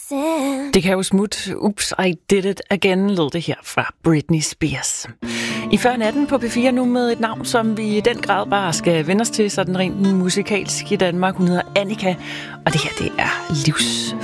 Det kan jo smutte. Oops, I did it again, lød det her fra Britney Spears. I Før natten på P4 nu med et navn, som vi i den grad bare skal vende os til, sådan rent musikalsk i Danmark. Hun hedder Annika, og det her, det er